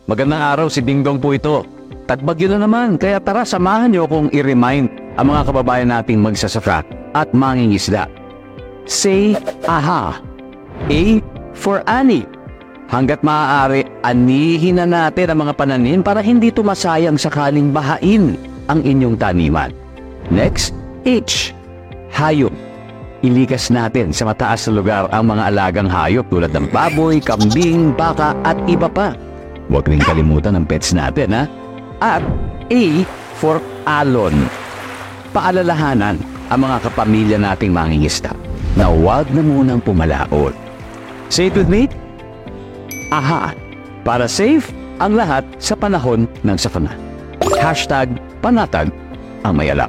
Magandang araw, si Dingdong po ito. Tagbagyo na naman, kaya tara samahan niyo kung i-remind ang mga kababayan nating magsasaka at mangingisda. Say aha. A for ani. Hanggat maaari, anihin na natin ang mga pananim para hindi tumasayang sakaling bahain ang inyong taniman. Next, H. Hayop. Ilikas natin sa mataas na lugar ang mga alagang hayop tulad ng baboy, kambing, baka at iba pa. Huwag rin kalimutan ang pets natin, ha? At A for alon. Paalalahanan ang mga kapamilya nating mangingisda na huwag na munang pumalaot. Say it with me. Aha. Para safe ang lahat sa panahon ng sakuna. Hashtag panatag ang mayalak.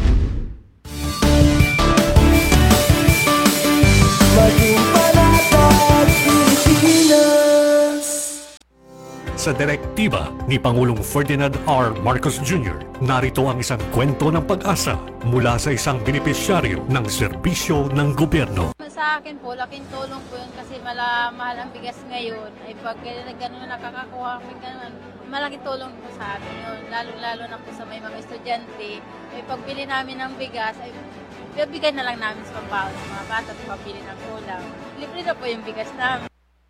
Sa direktiba ni Pangulong Ferdinand R. Marcos Jr., narito ang isang kwento ng pag-asa mula sa isang benepisyaryo ng serbisyo ng gobyerno. Sa akin po, laking tulong po yun kasi mahal ang bigas ngayon. Ay pag gano'n nakakakuha kami gano'n, malaking tulong po sa amin yun. Lalo na po sa may mga estudyante. Ay pagbili namin ng bigas, ay bibigay na lang namin sa pambaon sa mga bata at pabili ng ulam. Libre na po yung bigas namin.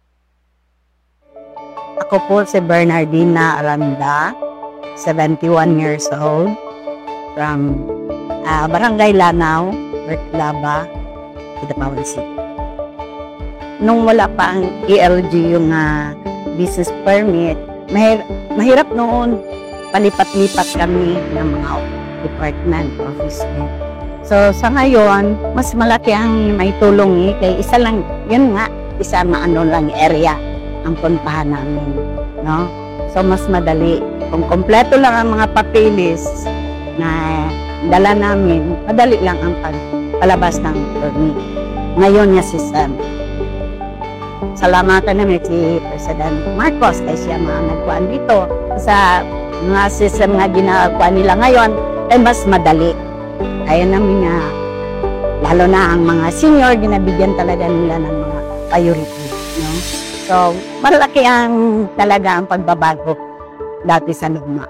Ako po si Bernardina Aranda, 71 years old, from Barangay Lanao, Bertlaba, Kidapawan City. Nung wala pa ang ELG yung business permit, mahirap noon, palipat-lipat kami ng mga department, office. So sa ngayon, mas malaki ang may tulong kaya isa lang, yun nga, isa maano lang area ang puntahan namin, no? So mas madali. Kung kompleto lang ang mga papeles na dala namin, madali lang ang palabas ng permit. Ngayon niya system. Salamatan namin si President Marcos kasi siya mga nagkuhan dito. Sa mga system na ginagawa nila ngayon, ay mas madali. Kaya namin na, lalo na ang mga senior, ginabigyan talaga nila ng mga priority, no? So, malaki ang talaga ang pagbabago dati sa luma.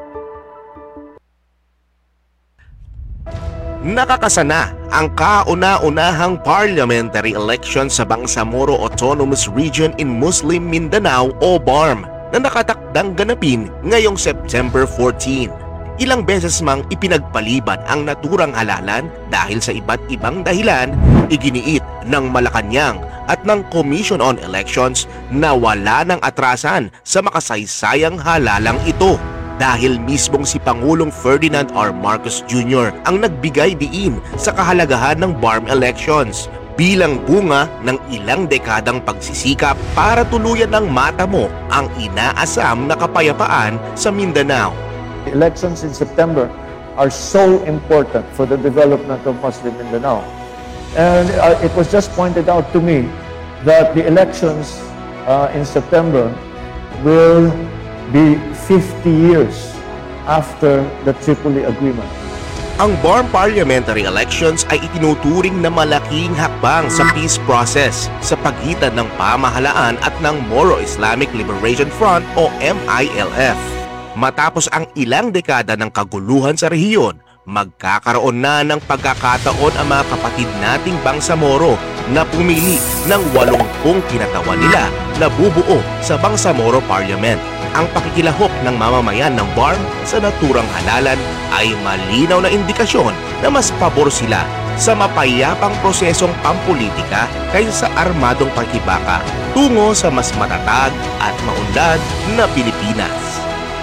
Nakakasana ang kauna-unahang parliamentary election sa Bangsamoro Autonomous Region in Muslim Mindanao o BARM na nakatakdang ganapin ngayong September 14. Ilang beses mang ipinagpaliban ang naturang halalan dahil sa iba't ibang dahilan, iginiit ng Malacanang at ng Commission on Elections na wala ng atrasan sa makasaysayang halalang ito. Dahil mismong si Pangulong Ferdinand R. Marcos Jr. ang nagbigay diin sa kahalagahan ng BARM elections bilang bunga ng ilang dekadang pagsisikap para tuluyan ng matamo ang inaasam na kapayapaan sa Mindanao. The elections in September are so important for the development of Muslim Mindanao. And it was just pointed out to me that the elections in September will be 50 years after the Tripoli Agreement. Ang BARM parliamentary elections ay itinuturing na malaking hakbang sa peace process sa pagitan ng pamahalaan at ng Moro Islamic Liberation Front o MILF. Matapos ang ilang dekada ng kaguluhan sa rehiyon, magkakaroon na ng pagkakataon ang mga kapatid nating Bangsamoro na pumili ng 80 kinatawan nila na bubuo sa Bangsamoro Parliament. Ang pakikilahok ng mamamayan ng BARM sa naturang halalan ay malinaw na indikasyon na mas pabor sila sa mapayapang prosesong pampolitika kaysa sa armadong pakibaka tungo sa mas matatag at maunlad na Pilipinas.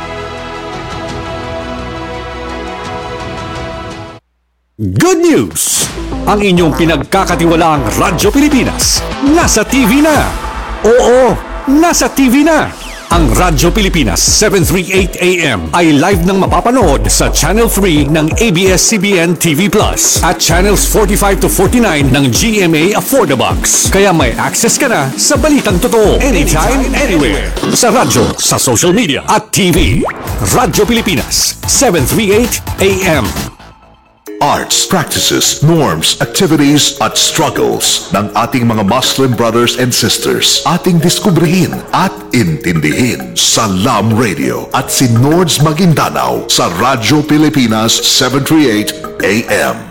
Good news! Ang inyong pinagkakatiwalaang Radyo Pilipinas nasa TV na! Oo, nasa TV na! Ang Radyo Pilipinas 738 AM ay live nang mapapanood sa Channel 3 ng ABS-CBN TV Plus at Channels 45 to 49 ng GMA Affordabox. Kaya may access ka na sa balitang totoo anytime, anywhere. Sa radyo, sa social media at TV. Radyo Pilipinas 738 AM. arts, practices, norms, activities at struggles ng ating mga Muslim brothers and sisters. Ating diskubrihin at intindihin sa Lam Radio at si Nords Maguindanao sa Radyo Pilipinas 738 AM.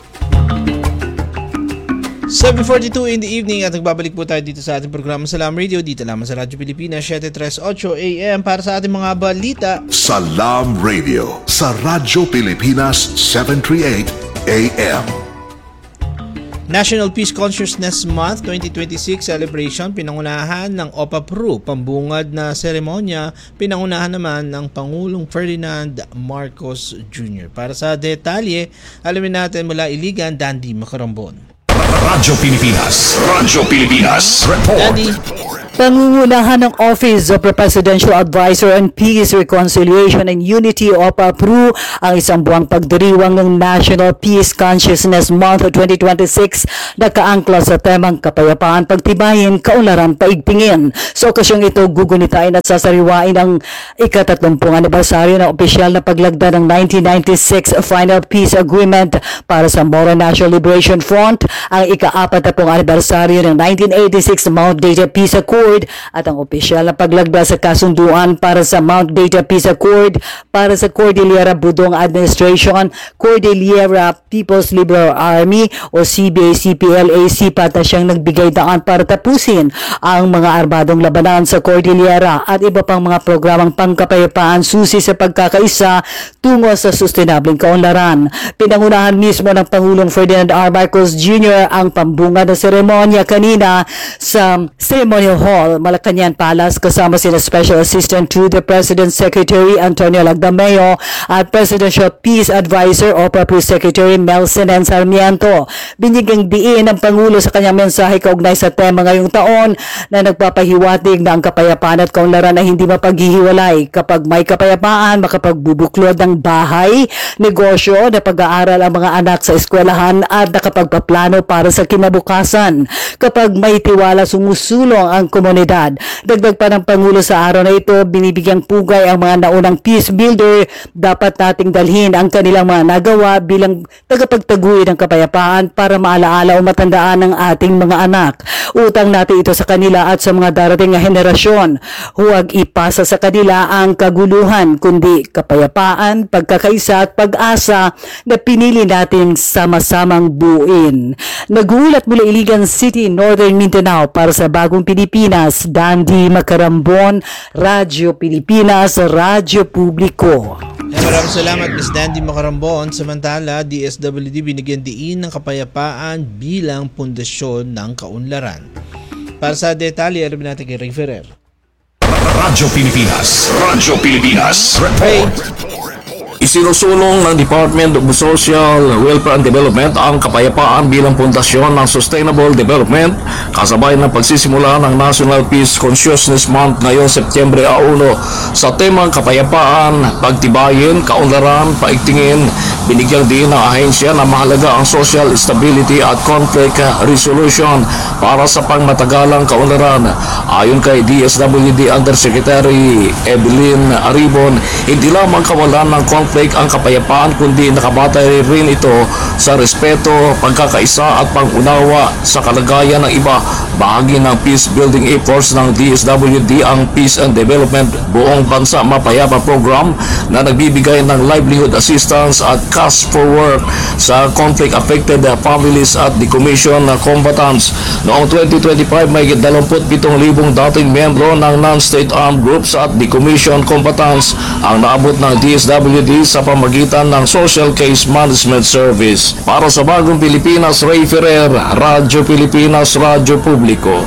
7:42 in the evening at nagbabalik po tayo dito sa ating programa sa Lam Radio, dito lamang sa Radyo Pilipinas 738 AM para sa ating mga balita. Sa Lam Radio sa Radyo Pilipinas 738 AM. National Peace Consciousness Month 2026 celebration, pinangunahan ng OPA-PRU, pambungad na seremonya, pinangunahan naman ng Pangulong Ferdinand Marcos Jr. Para sa detalye, alamin natin mula Iligan, Dandy Macarambon. Radyo Pilipinas. Radyo Pilipinas. Report. Dandy. Pangungunahan ng Office of the Presidential Advisor on Peace, Reconciliation and Unity OPA-PRU ang isang buwang pagdiriwang ng National Peace Consciousness Month 2026 na kaangkla sa temang kapayapaan, pagtibayin, kaunlaran, paigtingin. Sa okasyong ito, gugunitain at sasariwain ang ika-30 anibersaryo ng opisyal na paglagda ng 1996 Final Peace Agreement para sa Moro National Liberation Front, ang ika-40 anibersaryo ng 1986 Mount Data Peace Accord at ang opisyal na paglagda sa kasunduan para sa Mount Data Peace Accord para sa Cordillera Budong Administration, Cordillera People's Liberal Army o CBA-CPLA-C pata siyang nagbigay daan para tapusin ang mga armadong labanan sa Cordillera at iba pang mga programang pangkapayapaan susi sa pagkakaisa tungo sa sustainableng kaunlaran. Pinangunahan mismo ng Pangulong Ferdinand R. Marcos Jr. ang pambunga ng seremonya kanina sa Ceremonial Hall, Malacañang Palace, kasama sina Special Assistant to the President Secretary Antonio Lagdameo at Presidential Peace Advisor o PRU Secretary Melson N. Sarmiento. Binigyang diin ng Pangulo sa kanyang mensahe kaugnay sa tema ngayong taon na nagpapahiwatig na ang kapayapaan at kaunlaran ay hindi mapaghihiwalay. Kapag may kapayapaan, makapagbubuklod ng bahay, negosyo, na pag-aaral ang mga anak sa eskwelahan at nakapagpaplano para sa kinabukasan. Kapag may tiwala, sumusulong ang komunidad. Dagdag pa ng Pangulo sa araw na ito, binibigyang pugay ang mga naunang peace builder. Dapat nating dalhin ang kanilang mga nagawa bilang tagapagtaguyod ng kapayapaan para maalaala o matandaan ng ating mga anak. Utang natin ito sa kanila at sa mga darating na henerasyon. Huwag ipasa sa kanila ang kaguluhan, kundi kapayapaan, pagkakaisa at pag-asa na pinili natin sama-samang buuin. Nagulat mula Iligan City, Northern Mindanao para sa Bagong Pilipinas, Dandy Macarambon, Radyo Pilipinas, Radyo Publiko. Maraming salamat, Ms. Dandy Macarambon. Samantala, DSWD binigyan diin ng kapayapaan bilang pundasyon ng kaunlaran. Para sa detalye, alamin natin kay Ray Ferrer. Radyo Pilipinas. Radyo Pilipinas. Report. Isinusulong ng Department of Social Welfare and Development ang kapayapaan bilang pundasyon ng Sustainable Development kasabay ng pagsisimula ng National Peace Consciousness Month ngayong Setyembre 1 sa temang kapayapaan, pagtibayin, kaunlaran, paigtingin. Binigyang din ng ahensya na mahalaga ang social stability at conflict resolution para sa pangmatagalang kaunlaran. Ayon kay DSWD Undersecretary Evelyn Aribon, hindi lamang kawalan ng conflict ang kapayapaan kundi nakabatay rin ito sa respeto, pagkakaisa at pangunawa sa kalagayan ng iba. Bahagi ng peace building efforts ng DSWD ang Peace and Development Buong Bansa Mapayapa Program na nagbibigay ng livelihood assistance at cash for work sa conflict affected families at decommission na combatants. Noong 2025 may 27,000 dating membro ng non-state armed groups at decommission combatants ang naabot ng DSWD sa pamagitan ng Social Case Management Service. Para sa Bagong Pilipinas, Ray Ferrer, Radyo Pilipinas, Radyo Publiko.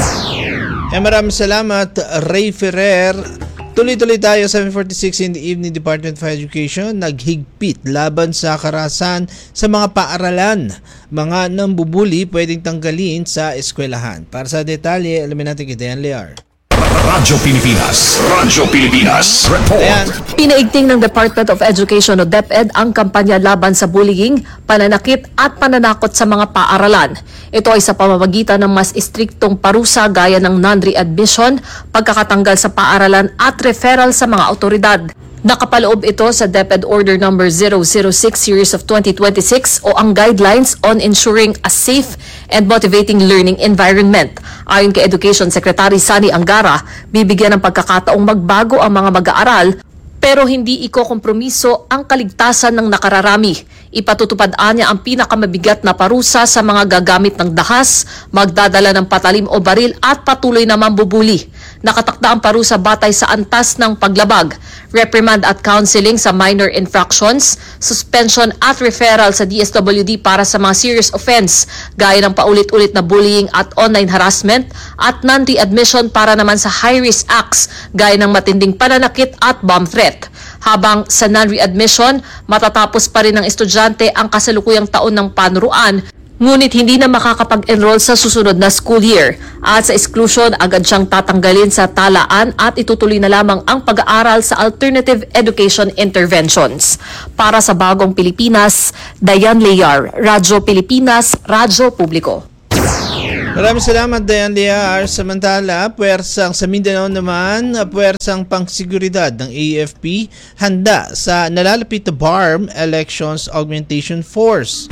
Maraming salamat, Ray Ferrer. Tuloy-tuloy tayo, 7:46 in the evening. Department of Education naghigpit laban sa karahasan sa mga paaralan. Mga nambubuli pwedeng tanggalin sa eskwelahan. Para sa detalye, alamin natin kay Dayan Lear. Radyo Pilipinas. Radyo Pilipinas. Report. Ayan. Pinaigting ng Department of Education o DepEd ang kampanya laban sa bullying, pananakit at pananakot sa mga paaralan. Ito ay sa pamamagitan ng mas istriktong parusa gaya ng non-readmission, pagkakatanggal sa paaralan at referral sa mga autoridad. Nakapaloob ito sa DepEd Order No. 006 Series of 2026 o ang Guidelines on Ensuring a Safe and Motivating Learning Environment. Ayon kay Education Secretary Sani Angara, bibigyan ng pagkakataong magbago ang mga mag-aaral pero hindi ikokompromiso ang kaligtasan ng nakararami. Ipatutupad niya ang pinakamabigat na parusa sa mga gagamit ng dahas, magdadala ng patalim o baril at patuloy na mambubuli. Nakatakda ang parusa batay sa antas ng paglabag, reprimand at counseling sa minor infractions, suspension at referral sa DSWD para sa mga serious offense gaya ng paulit-ulit na bullying at online harassment at non-readmission para naman sa high-risk acts gaya ng matinding pananakit at bomb threat. Habang sa non-readmission, matatapos pa rin ng estudyante ang kasalukuyang taon ng panuruan, ngunit hindi na makakapag-enroll sa susunod na school year. At sa exclusion, agad siyang tatanggalin sa talaan at itutuloy na lamang ang pag-aaral sa alternative education interventions. Para sa Bagong Pilipinas, Dayan Lear, Radyo Pilipinas, Radyo Publiko. Maraming salamat, Dayan Lear. Samantala, puwersang sa Mindanao naman, puwersang pangsiguridad ng AFP handa sa nalalapit na BARM Elections Augmentation Force.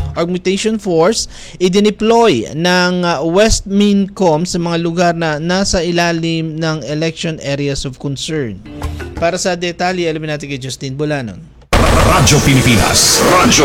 Idineploy ng West Mincom sa mga lugar na nasa ilalim ng election areas of concern. Para sa detalye, alamin natin kay Justin Bulanon. Radyo Pilipinas.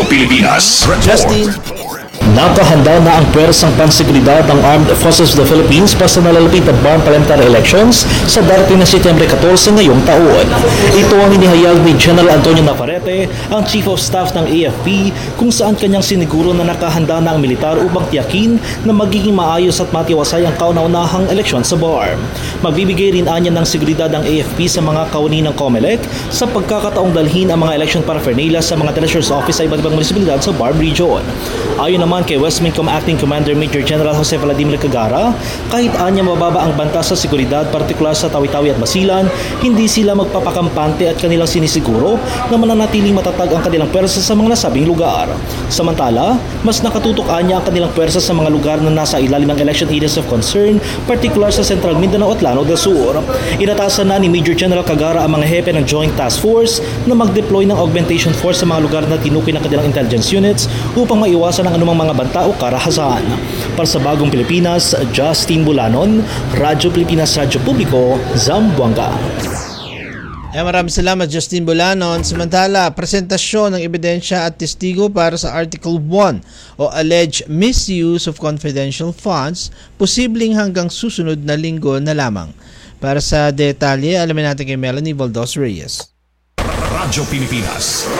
Justin. Nakahanda na ang pwersang panseguridad ng Armed Forces of the Philippines para sa nalalapit na BARM parliamentary elections sa darating na Setyembre 14 ngayong taon. Ito ang inihayag ni General Antonio Navarrete, ang Chief of Staff ng AFP, kung saan kanyang siniguro na nakahanda na ang militar upang tiyakin na magiging maayos at matiwasay ang kauna-unahang eleksyon sa BARM. Magbibigay rin anya ng seguridad ang AFP sa mga kawani ng COMELEC sa pagkakataong dalhin ang mga election paraphernalia sa mga treasurer's office sa iba't ibang munisipalidad sa BARM region. Ayon naman kay West Mincom Acting Commander Major General Jose Vladimir Cagara, kahit anya mababa ang banta sa seguridad, partikular sa Tawi-Tawi at Basilan, hindi sila magpapakampante at kanilang sinisiguro na mananatiling matatag ang kanilang pwersa sa mga nasabing lugar. Samantala, mas nakatutok anya ang kanilang pwersa sa mga lugar na nasa ilalim ng election areas of concern, partikular sa Central Mindanao at Lanao del Sur. Inatasan na ni Major General Cagara ang mga hepe ng Joint Task Force na mag-deploy ng augmentation force sa mga lugar na tinukoy ng kanilang intelligence units upang maiwasan ang anumang mga banta o karahasan. Para sa Bagong Pilipinas, Justin Bulanon, Radyo Pilipinas, Radyo Publiko, Zamboanga. Maraming salamat, Justin Bulanon. Samantala, presentasyon ng ebidensya at testigo para sa Article 1 o alleged misuse of confidential funds, posibleng hanggang susunod na linggo na lamang. Para sa detalye, alamin natin kay Melanie Valdos Reyes. Radyo Pilipinas.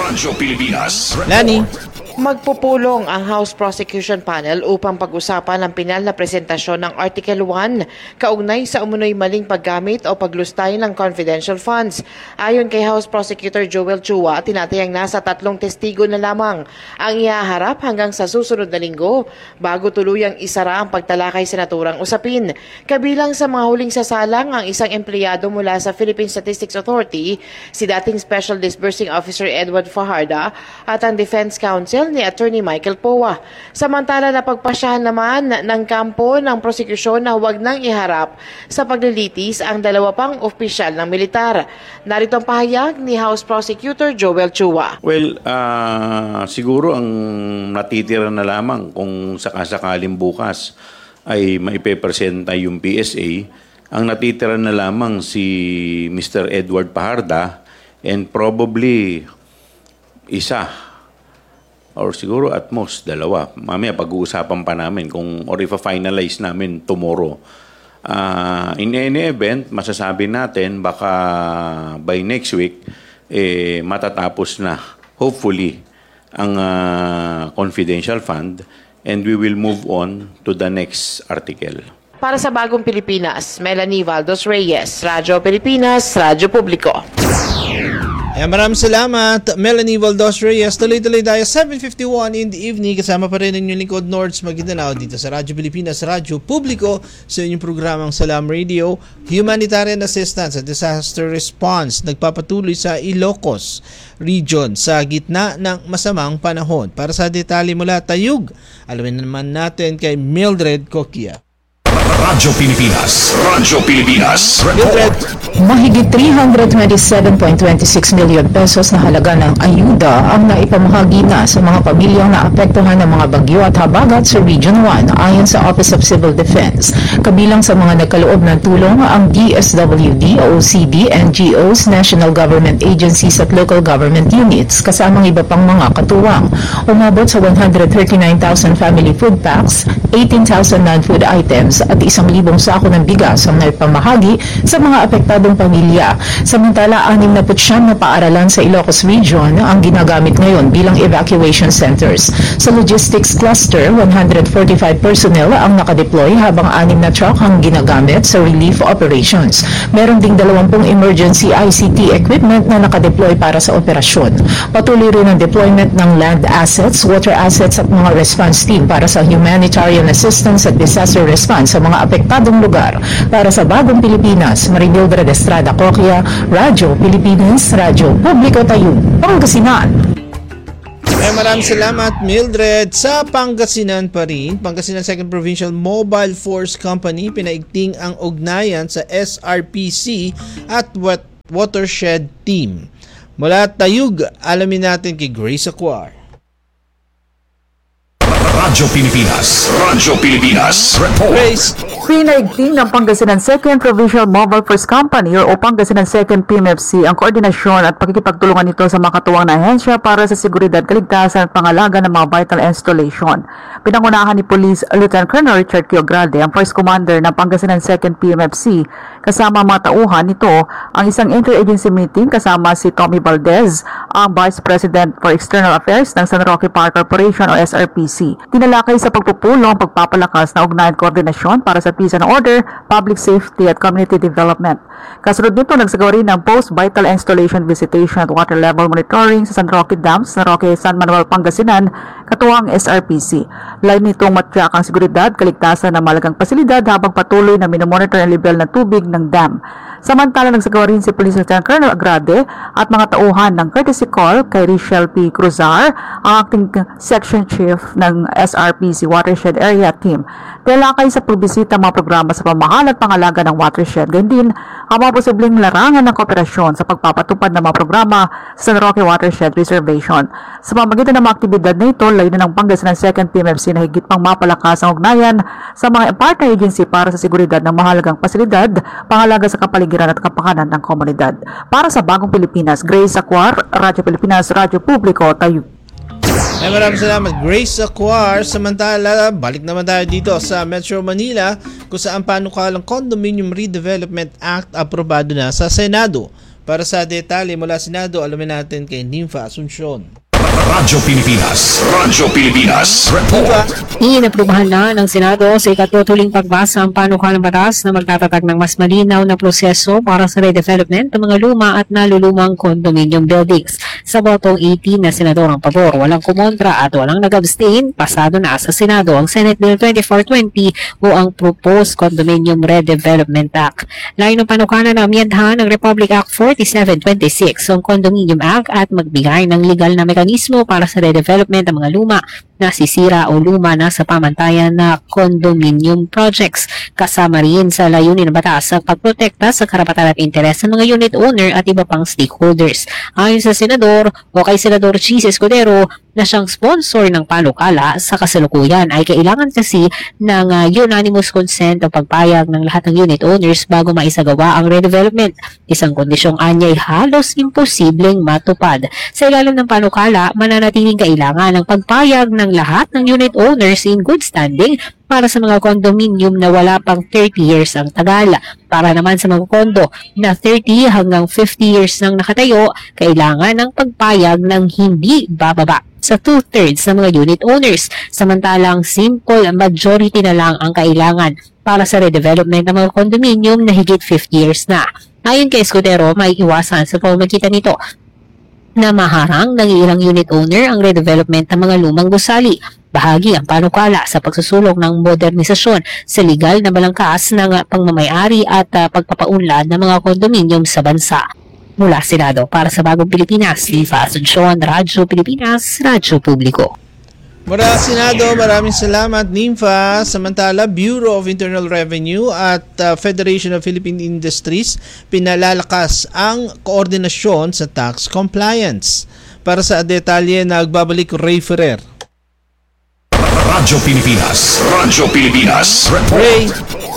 Lani. Magpupulong ang House Prosecution Panel upang pag-usapan ang pinal na presentasyon ng Article 1 kaugnay sa umunoy maling paggamit o paglustay ng confidential funds. Ayon kay House Prosecutor Joel Chua, tinatayang nasa 3 testigo na lamang ang ihaharap hanggang sa susunod na linggo bago tuluyang isara ang pagtalakay sa naturang usapin. Kabilang sa mga huling sasalang ang isang empleyado mula sa Philippine Statistics Authority, si dating Special Disbursing Officer Edward Fajarda at ang Defense Counsel ni Attorney Michael Poa. Samantala, napagpasyahan naman ng kampo ng prosekusyon na huwag nang iharap sa paglilitis ang 2 pang opisyal ng militar. Narito ang pahayag ni House Prosecutor Joel Chua. Well, siguro ang natitira na lamang kung sakasakaling bukas ay maipepresenta yung PSA, ang natitira na lamang si Mr. Edward Fajarda and probably isa or siguro at most 2. Mamaya pag-uusapan pa namin kung or ipa-finalize namin tomorrow. In any event, masasabi natin baka by next week matatapos na hopefully ang confidential fund and we will move on to the next article. Para sa Bagong Pilipinas, Melanie Valdos Reyes, Radyo Pilipinas, Radyo Publiko. Maraming salamat, Melanie Valdos Reyes. Tuloy-tuloy tayo, 7:51 in the evening. Kasama pa rin ang inyong lingkod, Nords Maguindanao, dito sa Radyo Pilipinas, Radyo Publiko, sa inyong programang Salam Radio. Humanitarian Assistance at Disaster Response nagpapatuloy sa Ilocos Region sa gitna ng masamang panahon. Para sa detalye mula Tayug, alamin naman natin kay Mildred Coquia. Radyo Pilipinas. Radyo Pilipinas. Mahigit 327.26 million pesos na halaga ng ayuda ang naipamahagi na sa mga pamilyang naapektuhan ng mga bagyo at habagat sa Region 1 ayon sa Office of Civil Defense. Kabilang sa mga nagkaloob ng tulong ang DSWD, OCD, NGOs, national government agencies at local government units kasamang iba pang mga katuwang. Umabot sa 139,000 family food packs, 18,000 non-food items at 1,000 sako ng bigas ang naipamahagi sa mga apektadong pamilya. Samantala, 69 na paaralan sa Ilocos Region ang ginagamit ngayon bilang evacuation centers. Sa logistics cluster, 145 personnel ang nakadeploy habang 6 na truck ang ginagamit sa relief operations. Meron ding 20 emergency ICT equipment na nakadeploy para sa operasyon. Patuloy rin ang deployment ng land assets, water assets at mga response team para sa humanitarian assistance at disaster response sa mga apektadong lugar. Para sa Bagong Pilipinas, Marimildred Estrada Coquia, Radyo Pilipinas, Radyo Publiko Tayo, Pangasinan. Maraming salamat, Mildred. Sa Pangasinan pa rin, Pangasinan 2nd Provincial Mobile Force Company pinaigting ang ugnayan sa SRPC at Watershed Team. Mula Tayug, alamin natin kay Grace Acuar. Radyo Pilipinas. Radyo Pilipinas. Grace. Pinaigting ng Pangasinan 2nd Provincial Mobile Force Company o Pangasinan 2nd PMFC ang koordinasyon at pakikipagtulungan nito sa mga katuwang na ahensya para sa seguridad, kaligtasan at pangalaga ng mga vital installation. Pinangunahan ni Police Lieutenant Colonel Richard Kiograde, ang First Commander ng Pangasinan 2nd PMFC, kasama mga tauhan nito ang isang interagency meeting kasama si Tommy Valdez, ang Vice President for External Affairs ng San Roque Power Corporation o SRPC. Tinalakay sa pagpupulong, pagpapalakas na ugnayan koordinasyon para sa peace and order, public safety at community development. Kasunod nito, nagsagawa rin ng post-vital installation visitation at water level monitoring sa San Roque Dam, San Roque, San Manuel, Pangasinan, katuwang SRPC. Lain nitong matyak ang seguridad, kaligtasan ng malagang pasilidad habang patuloy na minomonitor ang level ng tubig ng dam. Samantala, nagsagawa rin si Police Lieutenant Colonel Agrade at mga tauhan ng courtesy call kay Richelle P. Cruzar, ang acting section chief ng SRPC Watershed Area Team. Tinalakay sa pagbisita mga programa sa pamahal at pangalaga ng watershed. Ganyan din ang mga posibleng larangan ng kooperasyon sa pagpapatupad ng mga programa sa San Roque Watershed Reservation. Sa pamamagitan ng mga aktibidad na ito, layunin ng Pangasinan 2nd PMFC na higit pang mapalakas ang ugnayan sa mga partner agency para sa seguridad ng mahalagang pasilidad, pangalaga sa kapaligiran at kapakanan ng komunidad. Para sa Bagong Pilipinas, Grace Acuar, Radyo Pilipinas, Radyo Publiko, Tayo. Maraming salamat, Grace Acuar. Samantala, balik naman tayo dito sa Metro Manila kung saan panukalang Condominium Redevelopment Act aprobado na sa Senado. Para sa detalye mula Senado, alamin natin kay Nympha Asuncion. Radyo Pilipinas. Radyo Pilipinas. Report. Inaprubahan na ng Senado sa ikatutuling pagbasa ang panukalang batas na magtatatag ng mas malinaw na proseso para sa redevelopment ng mga luma at nalulumang condominium buildings. Sa botong 18 na senador ang pabor, walang kumontra at walang nag-abstain, pasado na sa Senado ang Senate Bill 2420 o ang Proposed Condominium Redevelopment Act. Layo ng panukala na amyendhan ng Republic Act 4726 o ang Condominium Act at magbigay ng legal na mekanismo para sa redevelopment ng mga luma na sisira o luma na sa pamantayan na condominium projects. Kasama rin sa layunin ng batas ang pagprotekta sa karapatan at interes ng mga unit owner at iba pang stakeholders. Ayon sa Senador o kay Senador Chis Escudero na siyang sponsor ng panukala sa kasalukuyan ay kailangan kasi ng unanimous consent o pagpayag ng lahat ng unit owners bago maisagawa ang redevelopment. Isang kondisyong anyay halos imposibleng matupad. Sa ilalim ng panukala, mananatiling kailangan ng pagpayag ng lahat ng unit owners in good standing para sa mga condominium na wala pang 30 years ang tagal. Para naman sa mga kondo na 30 hanggang 50 years nang nakatayo, kailangan ng pagpayag ng hindi bababa sa 2/3 ng mga unit owners. Samantalang simple majority na lang ang kailangan para sa redevelopment ng mga condominium na higit 50 years na. Ayon kay Escudero, may iwasan sa pamamagitan nito na maharang ng ilang unit owner ang redevelopment ng mga lumang gusali. Bahagi ang panukala sa pagsusulong ng modernisasyon sa legal na balangkas ng pangmamayari at pagpapaunlad ng mga kondominium sa bansa. Mula Senado para sa Bagong Pilipinas, Nympha Asuncion, Radyo Pilipinas, Radyo Publiko. Mula Senado, maraming salamat NIMFA. Samantala, Bureau of Internal Revenue at Federation of Philippine Industries pinalalakas ang koordinasyon sa tax compliance. Para sa detalye, nagbabalik Ray Ferrer. Radyo Pilipinas. Radyo Pilipinas. Ray.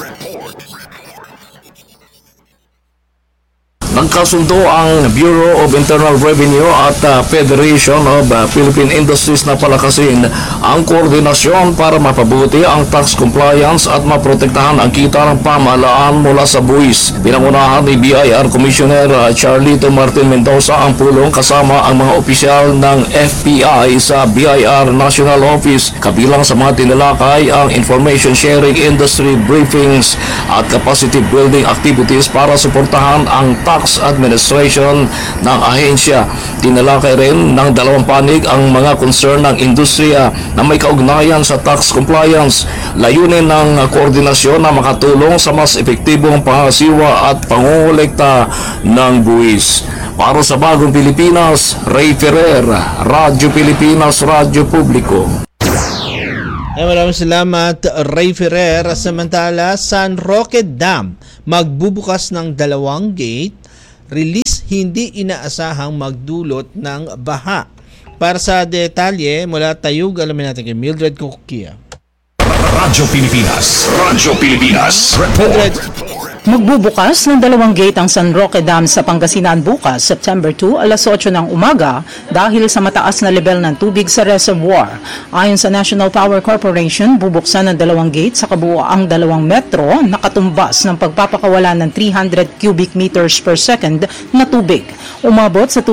Nagkasundo ang Bureau of Internal Revenue at Federation of Philippine Industries na palakasin ang koordinasyon para mapabuti ang tax compliance at maprotektahan ang kita ng pamahalaan mula sa buwis. Pinangunahan ni BIR Commissioner Charlito Martin Mendoza ang pulong kasama ang mga opisyal ng FPI sa BIR National Office, kabilang sa mga tinalakay ang information sharing industry briefings at capacity building activities para suportahan ang tax administration ng ahensya. Tinalakay rin ng dalawang panig ang mga concern ng industriya na may kaugnayan sa tax compliance. Layunin ng koordinasyon na makatulong sa mas epektibong pangasiwa at pangungulekta ng buwis. Para sa Bagong Pilipinas, Ray Ferrer, Radyo Pilipinas, Radyo Publiko. Maraming salamat, Ray Ferrer. Samantala, San Roque Dam magbubukas ng 2 gate. Release hindi inaasahang magdulot ng baha. Para sa detalye, mula Tayug, alamin natin kay Mildred Kukia. Radyo Pilipinas. Radyo Pilipinas. Mildred. Magbubukas ng 2 gate ang San Roque Dam sa Pangasinan bukas, September 2, alas 8 ng umaga dahil sa mataas na level ng tubig sa reservoir. Ayon sa National Power Corporation, bubuksan ng 2 gate sa kabuoang 2 metro na katumbas ng pagpapakawala ng 300 cubic meters per second na tubig. Umabot sa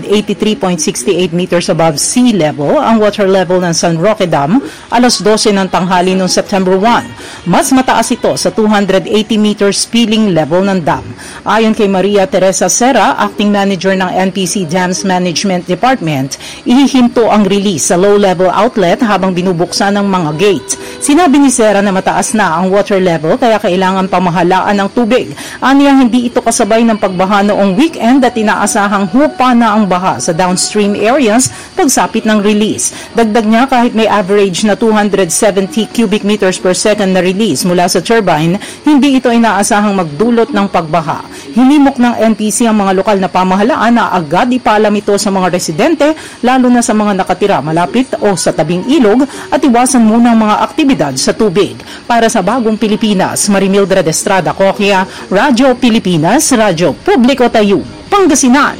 283.68 meters above sea level ang water level ng San Roque Dam alas 12 ng tanghali noong September 1. Mas mataas ito sa 280 meters spilling level ng dam. Ayon kay Maria Teresa Serra, Acting Manager ng NPC Dams Management Department, ihihinto ang release sa low-level outlet habang binubuksan ng mga gate. Sinabi ni Serra na mataas na ang water level kaya kailangan pamahalaan ng tubig. Aniyang hindi ito kasabay ng pagbaha noong weekend at inaasahang hupa na ang baha sa downstream areas pagsapit ng release. Dagdag niya, kahit may average na 270 cubic meters per second na release mula sa turbine, hindi ito inaasahang magdulot ng pagbaha. Hinimok ng NPC ang mga lokal na pamahalaan na agad ipaalam ito sa mga residente, lalo na sa mga nakatira malapit o sa tabing ilog, at iwasan muna ang mga aktibidad sa tubig. Para sa Bagong Pilipinas, Marimildred Estrada Coquia, Radyo Pilipinas, Radyo Publiko Tayo, Pangasinan.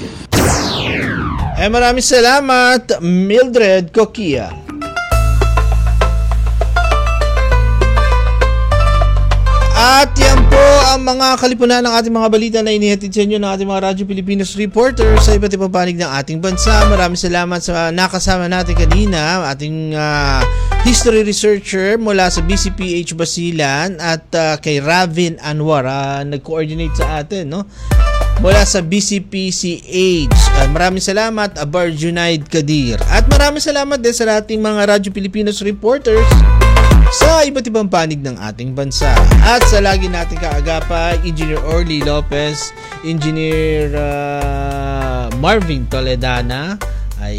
Maraming salamat, Mildred Coquia. At yan po ang mga kalipunan ng ating mga balita na inihatid sa inyo ng ating mga Radyo Pilipinas reporters sa iba't ibang panig ng ating bansa. Maraming salamat sa nakasama natin kanina, ating history researcher mula sa BCPH Basilan at kay Ravin Anwar, nag-coordinate sa atin, no? Mula sa BCPCH. Maraming salamat, Abar Junaid Kadir. At maraming salamat din sa ating mga Radyo Pilipinas reporters sa iba't ibang panig ng ating bansa. At sa lagi nating kaagapa, Engineer Orly Lopez, Engineer Marvin Toledana,